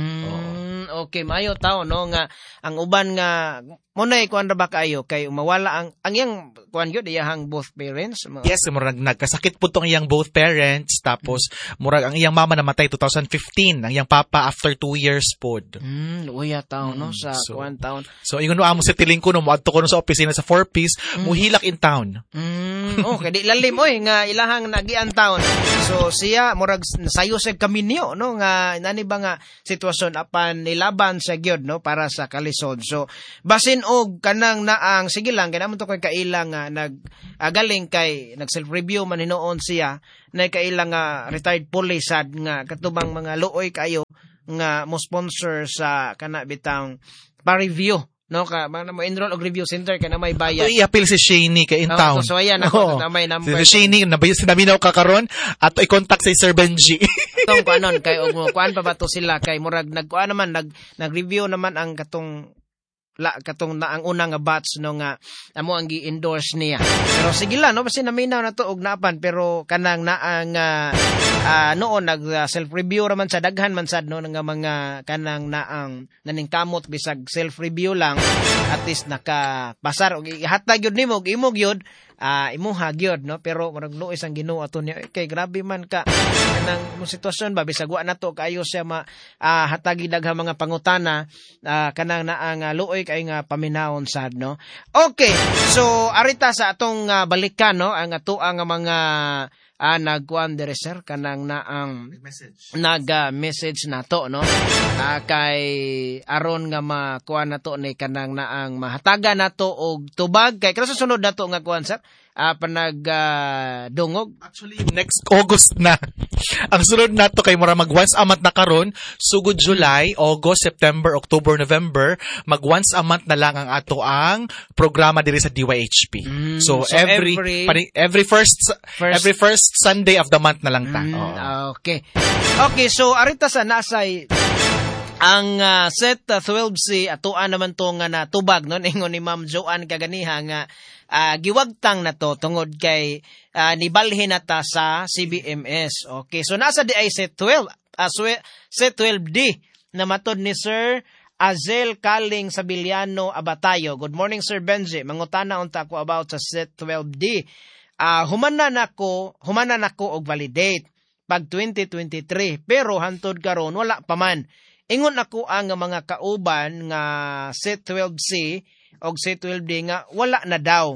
Okay, maayo tao no nga ang uban nga monay kuan ra ba kayo kay umawala ang iyang kuan gyud iyang both parents. Yes, murag nagkasakit pud tong iyang both parents tapos murag ang iyang mama namatay 2015, ang iyang papa after 2 years pod. Uya tao no sa kuan taon. So ingon amo si tiling ko no moadto ko no sa opisina sa 4Ps, muhilak in town. Okay, di lalim oy nga ilahang nagian taon. So siya murag sayo sa kaminyo no nga nani ba nga sitwasyon apan nilaban sa gyud no para sa kalisod. So basin og kanang naang sige lang kinamon to kay kailang nga galing kay nag self-review man hinoon siya na kailang retired police sad nga katubang mga luoy kayo nga mo sponsor sa kana bitang pa-review no ka mo enroll og review center kana may bayad. I-appeal si Shaney kay in town. So ayan ako na may number. Si Shaney naminaw ka karon at i-contact si Sir Benji. Tong kuanon kay og kuan pa ba to sila kay murag nagkuan naman nag-review naman ang katong na ang unang nga batch no nga amo ang gi-endorse niya. Pero sige lang no basta naminaw na to og napan pero kanang naang noon nag self-review raman sa daghan man sad no nga mga kanang naang naningkamot bisag self-review lang at least nakapasar og ihatag gyud nimo og imog gyud imuha gyud no pero murag luoy sang Ginoo ato niya kay grabe man ka kanang sitwasyon ba bisag wa nato kaayo siya hatagi daghang mga pangutana kanang naang luoy kay nga paminawon sad no. Okay, so arita sa atong balikan no ang ato ang mga nagkuan dire sir kanang naang nag-message nato no kay aron nga makuan nato ni kanang naang mahataga nato og tubag kay kada sunod nato nga kuan sir panag dungog actually next August na ang sunod nato kay mura mag once a month na karon sugod July, August, September, October, November mag once a month na lang ang ato ang programa diri sa DYHP. So every first Sunday of the month na lang ta. Okay, so arita sa nasay ang set 12C atuan naman to nga natubag no ingon ni Ma'am Joanne kaganiha nga giwagtang na to tungod kay nibalhin nata sa CBMS. Okay, so nasa di ay set 12 set 12D na matod ni Sir Azel Kaling Sabiliano Abatayo. Good morning Sir Benji, mangutana unta ko about sa set 12D. Humanan ako og validate pag 2023 pero hantod karon wala pa man. Ingon ako ang mga kauban nga set 12C og set 12D nga wala na daw.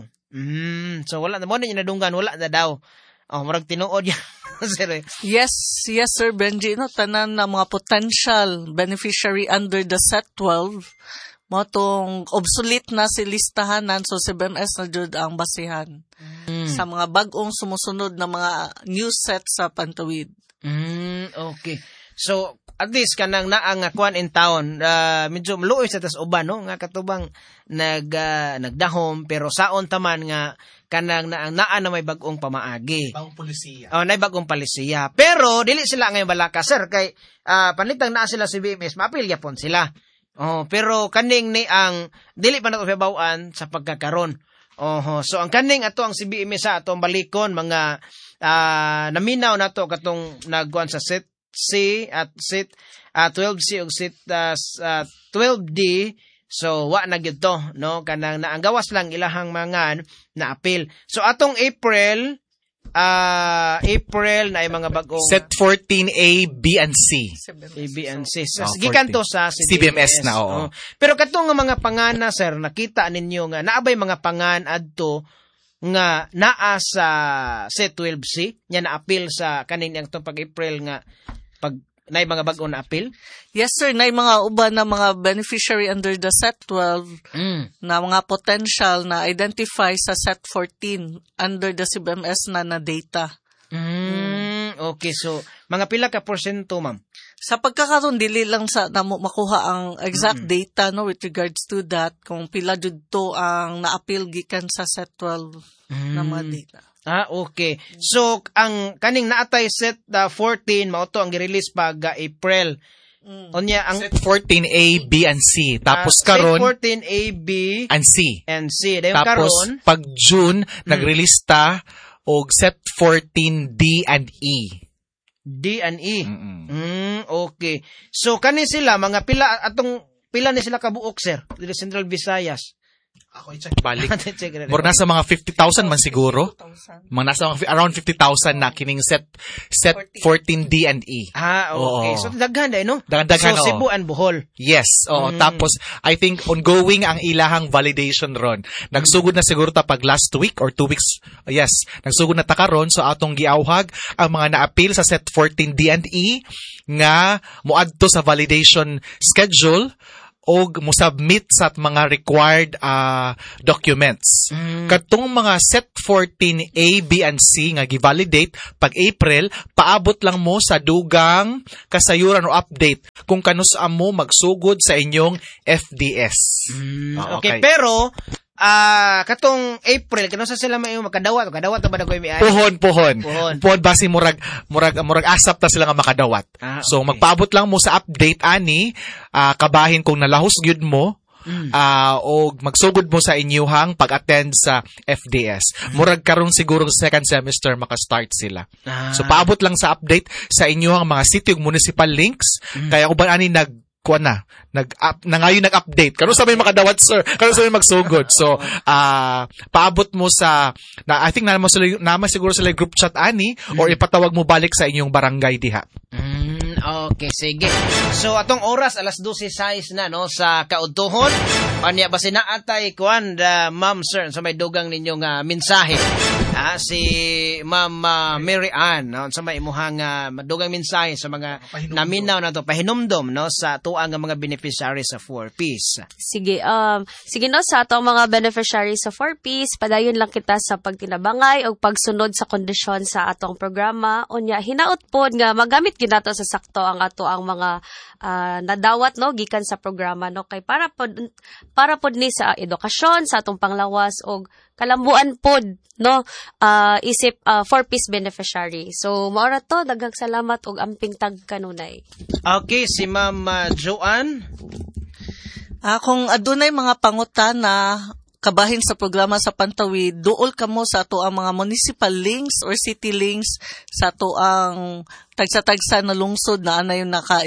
So wala na mo ni nadunggan wala na daw. Murag tinuod yan. Yes Sir Benji no tanan na mga potential beneficiary under the set 12 mo tong obsolete na si listahanan so si BMS na jud ang basihan sa mga bag-ong sumusunod na mga new set sa Pantawid. Okay. So at least kanang naang kuan in town medyo maluoy sa tas uban no nga katubang nagdahom pero saon taman nga kanang naa na may bag-ong pamaagi. Bagong polisiya. Nay bagong polisiya. Pero dili sila ngayon balaka sir kay panitang naa sila si BMS maapil gyapon sila. Pero kaning ni ang dili pa nato babawan sa pagkakaron. So ang kaning ato ang CBMS sa atong balikon mga naminaw nato katong nagkuan sa set C at set 12C ug set 12D. So wa na gyud to no kanang naang gawas lang ilahang mangan na apil. So atong April na ay mga bagong set 14A, B and C. A, B and C. Gikan to sa CBMS na oo. Pero katong mga pangana sir nakita ninyo nga naabay mga pangan adto nga naa sa set 12C nya na apil sa kaning ang pag April nga pag nay mga bag-o na apil? Yes sir, nay mga uban na mga beneficiary under the set 12 na mga potential na identify sa set 14 under the CBMS na data. Okay, so mga pila ka porsyento ma'am? Sa pagkakaroon, dili lang sa namo makuha ang exact data no with regards to that kung pila jud to ang naapil gikan sa set 12 na mga data. Okay. So ang kaning naatay set 14 mao to ang gi-release pag April. Onya ang set 14A, B and C. Tapos karon set 14A, B and C. Dayon tapos karon pag June nag-release ta og set 14D and E. D and E. Okay. So kani sila mga pila ni sila kabuok sir dili Central Visayas. Ako i-check balik. More nasa mga 50,000 man siguro. Mga nasa around 50,000 na kining set 14D and E. Okay. So daghan no? Daghan so Cebu and Bohol. Yes. Tapos I think ongoing ang ilahang validation ron. Nagsugod na siguro ta pag last week or 2 weeks. Yes. Nagsugod na ta karon so atong giawhag ang mga naapil sa set 14D and E nga moadto sa validation schedule og mo-submit sa mga required documents. Katong mga set 14A, B, and C nga gi-validate pag April, paabot lang mo sa dugang kasayuran o update kung kanus mo magsugod sa inyong FDS. Okay, pero katong April kano sa sila may makadawat ta ba dagoy mi ay puhon basi murag asap ta sila nga makadawat. So magpaabot lang mo sa update ani kabahin kung nalahos gyud mo o magsugod mo sa inyuhang pag-attend sa FDS. Murag karon siguro second semester maka-start sila. So paabot lang sa update sa inyuhang mga city ug municipal links kaya uban ani ngayon nag-update. Kano sa may makadawat, sir? Kano sa may magsugod? So, paabot mo sa, I think naman siguro sila group chat ani, or ipatawag mo balik sa inyong barangay diha. Okay, sige. So, atong oras, 12:06 na, no, sa kaudtuhon. Anya ba sinaatay, kuan, ma'am, sir, sa may dugang ninyong mensahe. Si Ma'am Mary Ann, no, sa may imuhang madugang mensahe sa mga naminaw na to, pahinumdom, no, sa tuang mga beneficiaries sa 4Ps. Sige, no, sa atong mga beneficiaries sa 4Ps, padayon lang kita sa pagtinabangay o pagsunod sa kondisyon sa atong programa. Unya, hinaot pod nga magamit ginato sa sakto ang ato ang mga nadawat, no, gikan sa programa, no, kay para pod ni sa edukasyon, sa atong panglawas o kalambuan pod, no, isip 4Ps beneficiary. So, maura to, daghang salamat og amping tag kanunay. Okay, si Ma'am Joanne. Kung adunay mga pangutana kabahin sa programa sa Pantawid, duol kamo sa ato ang mga municipal links or city links sa ato ang tagsa-tagsa na lungsod na ana yung naka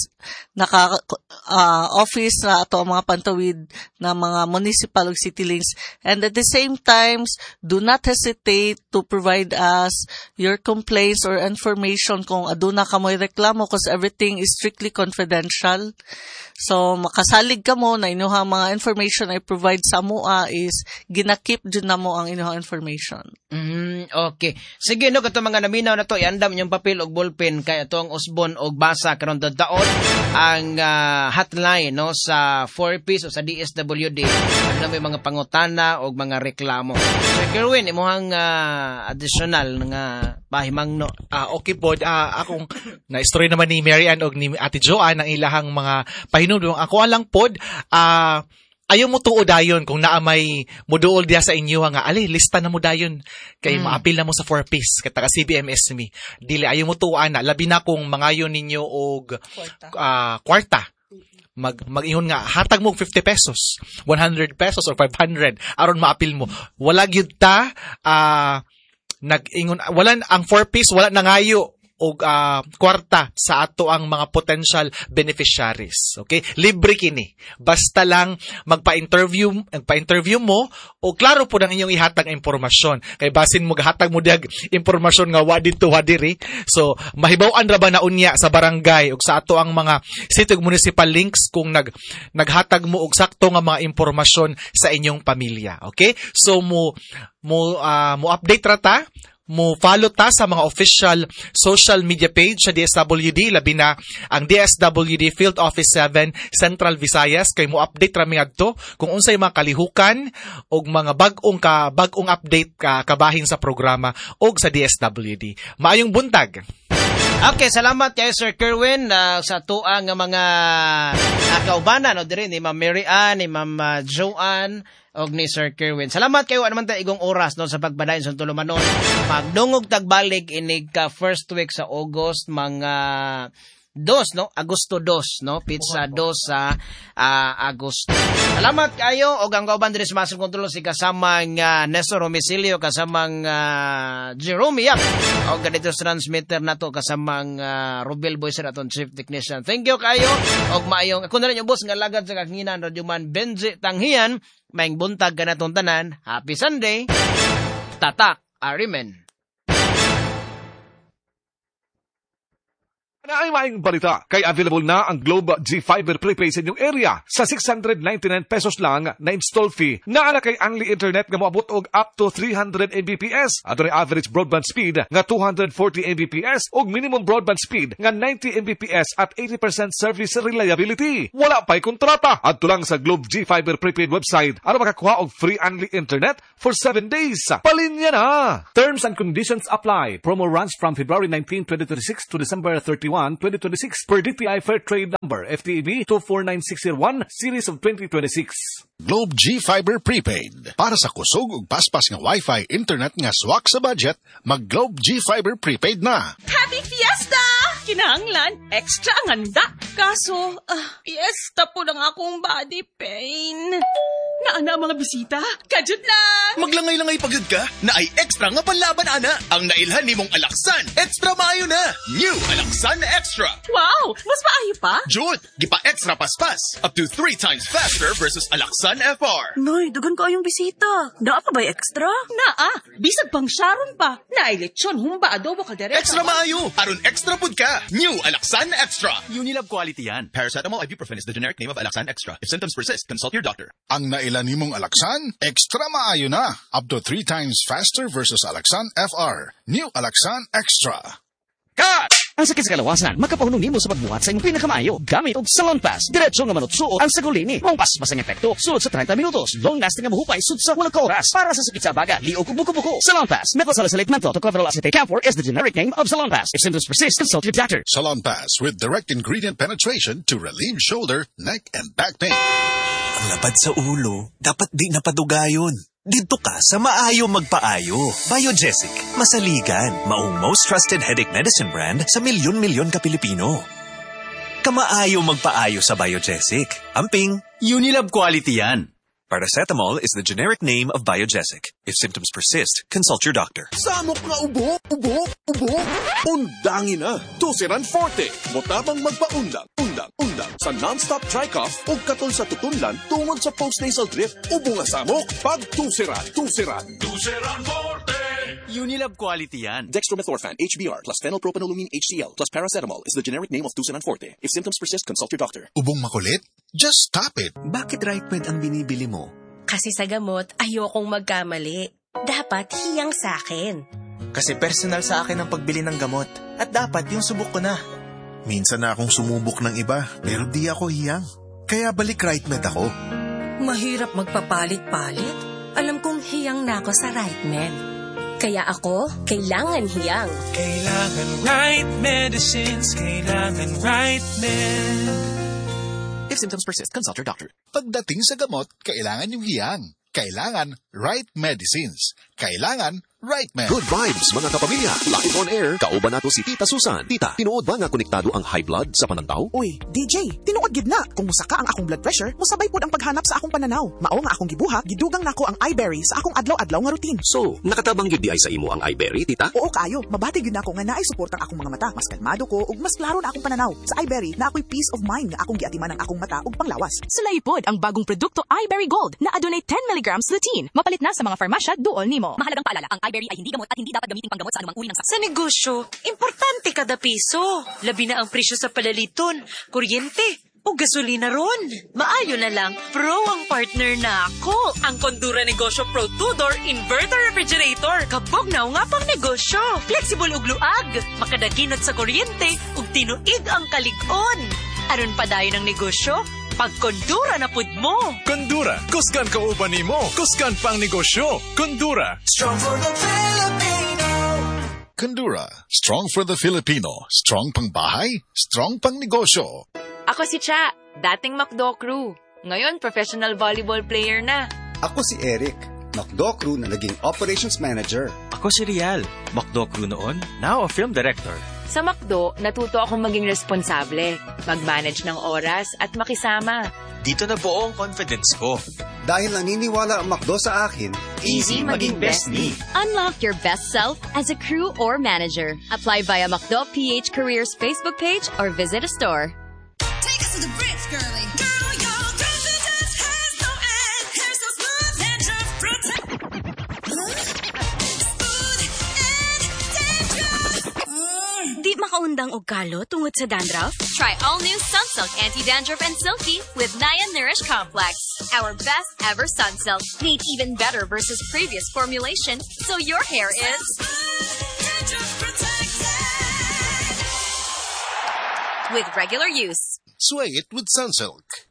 office na ato ang mga Pantawid na mga municipal or city links. And at the same times, do not hesitate to provide us your complaints or information kung aduna kamoy reklamo because everything is strictly confidential. So, makasalig ka mo na inyong mga information ay provide sa mua is ginakip dyan na mo ang inyong information. Okay. Sige, no, kato mga naminaw na to, iandam inyong papel o ballpen kaya ito ang usbon o basa karon daon ang hotline, no, sa 4Ps o sa DSWD na may mga pangutana o mga reklamo. So, Kerwin, imuhang additional nga pahimang, no? Okay po, akong na-story naman ni Mary Ann o ni Ate Joanne ang ilahang mga pahinumdom. Ako alang pod, ayaw mo tuo dayon kung naamay muduol diya sa inyo nga lista na mo dayon kay maapil na mo sa 4Ps kata ka CBMS mi dili ayaw mo tuo na labi na kung mangayon ninyo og kwarta mag-ingon nga hatag mo 50 pesos 100 pesos or 500 aron maapil mo wala gyud ta nag-ingon wala ang 4Ps wala nangayo og kwarta sa ato ang mga potential beneficiaries. Okay? Libre kini. Basta lang magpa-interview mo o klaro po ang inyong ihatag impormasyon. Kay basin mo gahatag mo diag impormasyon nga wa dito wa diri. So mahibaw-an ra ba na unya sa barangay ug sa ato ang mga city ug municipal links kung naghatag mo og sakto nga mga impormasyon sa inyong pamilya. Okay? So mo update ra ta mo follow ta sa mga official social media page sa DSWD labi na ang DSWD Field Office 7 Central Visayas kay mo update ra mi adto kung unsay mga kalihukan og mga bag-ong update kabahin sa programa og sa DSWD. Maayong buntag. Okay, salamat kay Sir Kerwin sa tuang nga mga kaubanan no diri ni Ma'am Mary Ann, ni Ma'am Joanne og ni Sir Kerwin. Salamat kayo naman ta igong oras no sa pagbadayon sa tulumanon. Magdungog tagbalik inig ka first week sa August mga 2 no Agosto 2 no pizza 2 sa Agosto. Salamat kayo og ang kauban diri sa Master Control si kasamang Nestor Homicilio, kasamang Jerome Yap og ganito sa transmitter nato kasamang Robel Boyser aton chief technician. Thank you kayo og maayong kun na rin yung boss nga lagad sa kakinginan Radyo Man Benji Tanghian. Maing buntag kanatong tanan. Happy Sunday. Tatak Arimen. Ay maing balita, kay available na ang Globe G-Fiber prepaid sa inyong area sa 699 pesos lang na install fee. Naala kay Angli Internet nga moabot og up to 300 Mbps. Ato ni average broadband speed nga 240 Mbps og minimum broadband speed nga 90 Mbps at 80% service reliability. Wala pa'y kontrata. Adto lang sa Globe G-Fiber prepaid website ano makakuha og free Angli Internet for 7 days. Palinya na! Terms and conditions apply. Promo runs from February 19, 2026 to December 31, 2026 per DTI Fair Trade Number FTEB 249601 Series of 2026. Globe G-Fiber Prepaid. Para sa kusog ug paspas nga Wi-Fi internet nga swak sa budget, mag Globe G-Fiber Prepaid na. Happy Fiesta! Kinahanglan, extra ang handa. Kaso, fiesta po ng akong body pain. Naana mga bisita, kajud lang. Maglangay-langay pagod ka, na ay extra nga panlaban ana. Ang nailhan ni mong Alaksan, extra maayo na. New Alaksan Extra. Wow, mas maayo pa? Jud, gipa extra paspas. Up to 3 times faster versus Alaksan FR. Noy, dugan ko ayong bisita. Naa pa ba'y extra? Naa, bisag pang Sharon pa. Naay lechon, humba, adobo, kaldereta. Extra maayo, aron extra pud ka. New Alaksan Extra. Unilab quality yan. Paracetamol ibuprofen is the generic name of Alaksan Extra. If symptoms persist, consult your doctor. Ang nailan ni mong Alaksan, extra maayo na. Up to 3 times faster versus Alaksan FR. New Alaksan Extra. Cut! Ang sakit sa kalawasan, makapahunong nimo sa pagbuhat sa inyong pinakamaayo. Gamit og Salon Pass. Diretso nga manutsuot ang sagulini. Mong paspas ang epekto. Sulod sa 30 minutos. Long lasting nga mahupay sud sa walang oras. Para sa sakit sa baga, liog ug buko-buko. Salon Pass. Methosalicylate menthol to cover acetate camphor is the generic name of Salon Pass. If symptoms persist, consult your doctor. Salon Pass with direct ingredient penetration to relieve shoulder, neck, and back pain. Ang lapad sa ulo, dapat di napadugayon. Dito ka sa Maayo Magpaayo. Biogesic, masaligan, maong most trusted headache medicine brand sa milyon-milyon ka Pilipino. Kamaayo Magpaayo sa Biogesic. Amping, Unilab quality yan. Paracetamol is the generic name of Biogesic. If symptoms persist, consult your doctor. Samok nga ubo. Undangin na. Tusiran Forte. Motabang magpaundang. Sa non-stop dry cough o katol sa tutunlan tungod sa postnasal drip. Ubo nga samok. Pag tusiran. Tusiran Forte. Unilab quality yan. Dextromethorphan, HBr, plus phenylpropanolamine HCl, plus paracetamol is the generic name of Tusiran Forte. If symptoms persist, consult your doctor. Ubong makulit? Just stop it. Bakit RightMed ang binibili mo? Kasi sa gamot, ayokong magkamali. Dapat hiyang sa akin. Kasi personal sa akin ang pagbili ng gamot. At dapat yung subok ko na. Minsan na akong sumubok ng iba, pero di ako hiyang. Kaya balik RightMed ako. Mahirap magpapalit-palit. Alam kong hiyang na ako sa RightMed. Kaya ako, kailangan hiyang. Kailangan right medicines, kailangan RightMed. If symptoms persist, consult your doctor. Pagdating sa gamot, kailangan yung hiyang. Kailangan right medicines. Kailangan RightMed. Good vibes, mga kapamilya. Live on air, kauban nato si Tita Susan. Tita, tinuod ba nga konektado ang high blood sa pananaw? Uy, DJ, tinuod gid na. Kung musaka ang akong blood pressure, musabay pod ang paghanap sa akong pananaw. Mao nga akong gibuhat, gidugang nako ang iBerry sa akong adlaw-adlaw nga routine. So, nakatabang gyud di ay sa imo ang iBerry, Tita? Oo kayo, mabati gyud nako nga naay suporta ang akong mga mata. Mas kalmado ko ug mas klaro na akong pananaw. Sa iBerry, na ako'y peace of mind nga akong giatiman ang akong mata ug panglawas. Sulay pod ang bagong produkto iBerry Gold na adunay 10 mg lutein. Mapalit na sa mga farmasya duol nimo. Mahalagang paalala, ang iBerry ay hindi gamot at hindi dapat gamitin panggamot sa anumang uri ng sakit. Sa negosyo, importante kada piso. Labi na ang presyo sa palaliton, kuryente, o gasolina ron. Maayo na lang, Pro ang partner na ako. Ang Condura Negosyo Pro 2-door Inverter Refrigerator. Kabog na nga pang negosyo. Flexible ug luag. Makadaginot sa kuryente ug tinuig ang kalig-on. Aron pa dayon ang negosyo, pag Condura na pud mo. Condura, kusgan kauban nimo, kusgan pang negosyo. Condura. Strong for the Filipino. Condura. Strong for the Filipino. Strong pang bahay. Strong pang negosyo. Ako si Cha, dating McDo crew. Ngayon, professional volleyball player na. Ako si Eric, McDo crew na naging operations manager. Ako si Rial, McDo crew noon, now a film director. Sa McDo, natuto akong maging responsable, mag-manage ng oras at makisama. Dito na buo ang confidence ko. Dahil naniniwala ang McDo sa akin, easy maging best me. Unlock your best self as a crew or manager. Apply via McDo PH Careers Facebook page or visit a store. Take us to the Brits, girlie. Girl, your confidence has no end. Hair so smooth, dandruff protect. Di makaundang og kalo tungod sa dandruff? Try all new Sunsilk Anti-Dandruff and Silky with Naya Nourish Complex. Our best ever Sunsilk, made even better versus previous formulation, so your hair is with regular use. Sway it with Sunsilk.